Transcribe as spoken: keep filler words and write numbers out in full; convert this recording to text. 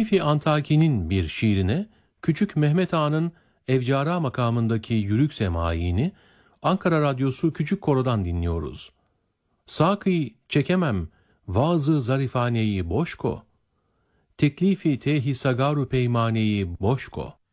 Teklif-i Antaki'nin bir şiirine Küçük Mehmet Ağa'nın Evcara makamındaki yürük semayini Ankara Radyosu Küçük Koro'dan dinliyoruz. Sakı çekemem vaazı zarifaneyi boşko, teklifi tehi sagaru peymaneyi boşko.